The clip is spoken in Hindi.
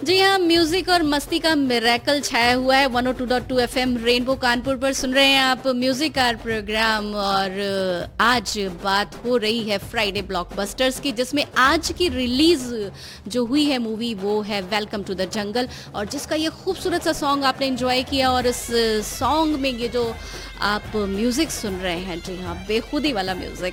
जी हाँ, म्यूजिक और मस्ती का मिरेकल छाया हुआ है 102.2 एफएम रेनबो कानपुर पर। सुन रहे हैं आप म्यूजिक कार प्रोग्राम और आज बात हो रही है फ्राइडे ब्लॉकबस्टर्स की, जिसमें आज की रिलीज जो हुई है मूवी वो है वेलकम टू द जंगल, और जिसका ये खूबसूरत सा सॉन्ग आपने एंजॉय किया। और इस सॉन्ग में ये जो आप म्यूजिक सुन रहे हैं, जी हाँ, बेखुदी वाला म्यूजिक,